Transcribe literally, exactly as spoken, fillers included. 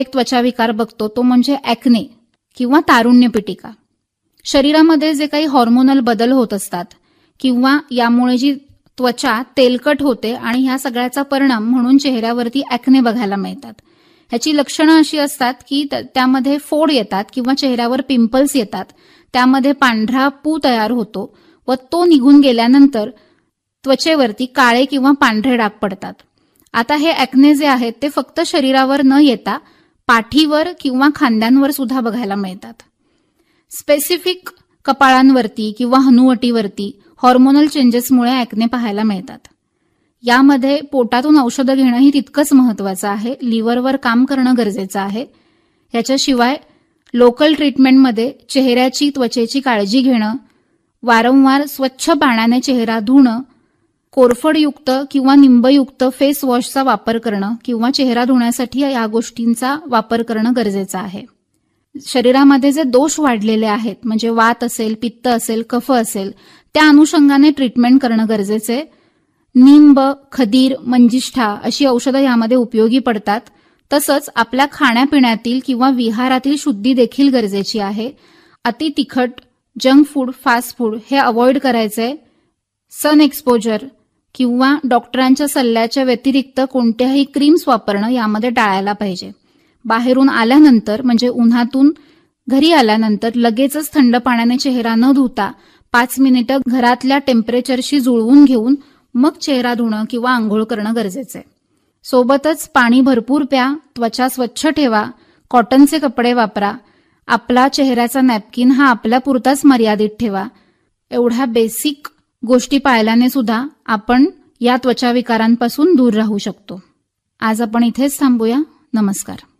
एक त्वचाविकार बघतो तो म्हणजे ॲक्ने किंवा तारुण्य पिटिका. शरीरामध्ये जे काही हॉर्मोनल बदल होत असतात किंवा यामुळे जी त्वचा तेलकट होते आणि ह्या सगळ्याचा परिणाम म्हणून चेहऱ्यावरती ॲक्ने बघायला मिळतात. ह्याची लक्षणं अशी असतात की त्यामध्ये फोड येतात किंवा चेहऱ्यावर पिंपल्स येतात, त्यामध्ये पांढरा पू तयार होतो व तो निघून गेल्यानंतर त्वचेवरती काळे किंवा पांढरे डाग पडतात. आता हे ॲक्ने जे आहेत ते फक्त शरीरावर न येता पाठीवर किंवा खांद्यांवर सुद्धा बघायला मिळतात. स्पेसिफिक कपाळांवरती किंवा हनुवटीवरती हॉर्मोनल चेंजेसमुळे ॲक्ने पाहायला मिळतात. यामध्ये पोटातून औषधं घेणंही तितकंच महत्वाचं आहे, लिव्हरवर काम करणं गरजेचं आहे. याच्याशिवाय लोकल ट्रीटमेंटमध्ये चेहऱ्याची त्वचेची काळजी घेणं, वारंवार स्वच्छ पाण्याने चेहरा धुणं, कोरफडयुक्त किंवा निंबयुक्त फेस वॉशचा वापर करणं किंवा चेहरा धुण्यासाठी या गोष्टींचा वापर करणं गरजेचं आहे. शरीरामध्ये जे दोष वाढलेले आहेत म्हणजे वात असेल, पित्त असेल, कफ असेल, त्या अनुषंगाने ट्रीटमेंट करणं गरजेचं आहे. निंब, खदीर, मंजिष्ठा अशी औषधं यामध्ये उपयोगी पडतात. तसंच आपल्या खाण्यापिण्यातील किंवा विहारातील शुद्धी देखील गरजेची आहे. अति तिखट, जंक फूड, फास्ट फूड हे अवॉइड करायचंय. सन एक्सपोजर किंवा डॉक्टरांच्या सल्ल्याच्या व्यतिरिक्त कोणत्याही क्रीम्स वापरणं यामध्ये टाळायला पाहिजे. बाहेरून आल्यानंतर म्हणजे उन्हातून घरी आल्यानंतर लगेचच थंड पाण्याने चेहरा न धुता पाच मिनिटं घरातल्या टेम्परेचरशी जुळवून घेऊन मग चेहरा धुणं किंवा आंघोळ करणं गरजेचं आहे. सोबतच पाणी भरपूर प्या, त्वचा स्वच्छ ठेवा, कॉटनचे कपडे वापरा, आपला चेहऱ्याचा नॅपकिन हा आपल्यापुरताच मर्यादित ठेवा. एवढ्या बेसिक गोष्टी पाळल्याने सुद्धा आपण या त्वचाविकारांपासून दूर राहू शकतो. आज आपण इथेच थांबूया. नमस्कार.